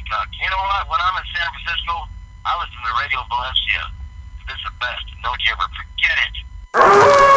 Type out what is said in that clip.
talk. You know what? When I'm in San Francisco, I listen to Radio Valencia. This is the best. Don't you ever forget it.